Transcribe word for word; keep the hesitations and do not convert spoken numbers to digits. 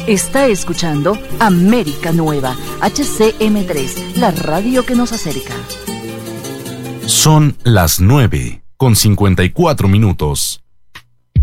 Está escuchando América Nueva, H C M tres, la radio que nos acerca. Son las nueve con cincuenta y cuatro minutos.